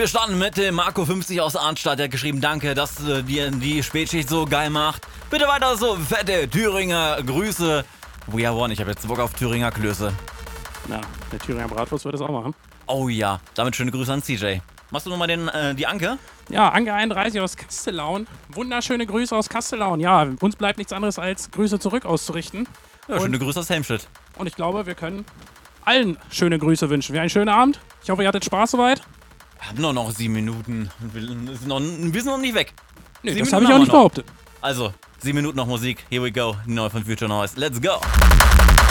wir starten mit dem Marco50 aus Arnstadt. Der hat geschrieben, danke, dass dir die Spätschicht so geil macht. Bitte weiter so, fette Thüringer Grüße. We are one, ich habe jetzt Bock auf Thüringer Klöße. Na, der Thüringer Bratwurst wird es auch machen. Oh ja, damit schöne Grüße an CJ. Machst du nochmal die Anke? Ja, Anke 31 aus Kastellaun. Wunderschöne Grüße aus Kastellaun. Ja, uns bleibt nichts anderes als Grüße zurück auszurichten. Ja, schöne Grüße aus Helmstedt. Und ich glaube, wir können allen schöne Grüße wünschen. Wir einen schönen Abend. Ich hoffe, ihr hattet Spaß soweit. Wir haben nur noch 7 Minuten. Wir sind noch nicht weg. Nee, 7 das Minuten habe ich auch haben nicht wir noch. behauptet. Also, 7 Minuten noch Musik. Here we go. Die neue von Future Noise. Let's go.